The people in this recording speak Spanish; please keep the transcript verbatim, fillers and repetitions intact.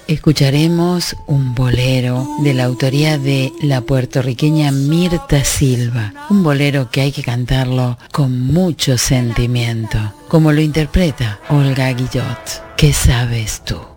escucharemos un bolero de la autoría de la puertorriqueña Mirta Silva, un bolero que hay que cantarlo con mucho sentimiento, como lo interpreta Olga Guillot. ¿Qué sabes tú?